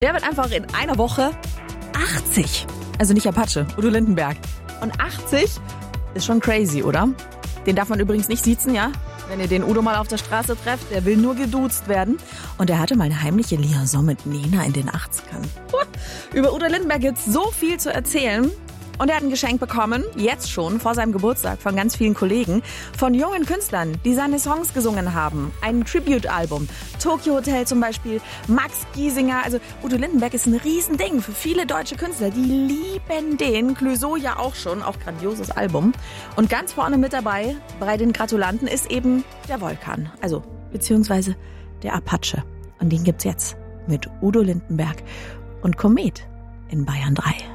Der wird einfach in einer Woche 80. Also nicht Apache, Udo Lindenberg. Und 80 ist schon crazy, oder? Den darf man übrigens nicht siezen, ja? Wenn ihr den Udo mal auf der Straße trefft, der will nur geduzt werden. Und er hatte mal eine heimliche Liaison mit Nena in den 80ern. Über Udo Lindenberg gibt's so viel zu erzählen. Und er hat ein Geschenk bekommen, jetzt schon, vor seinem Geburtstag, von ganz vielen Kollegen, von jungen Künstlern, die seine Songs gesungen haben. Ein Tribute-Album. Tokyo Hotel zum Beispiel, Max Giesinger. Also Udo Lindenberg ist ein Riesending für viele deutsche Künstler. Die lieben den. Clouseau ja auch schon, auch grandioses Album. Und ganz vorne mit dabei, bei den Gratulanten, ist eben der Volkan. Also, beziehungsweise der Apache. Und den gibt's jetzt mit Udo Lindenberg und Komet in Bayern 3.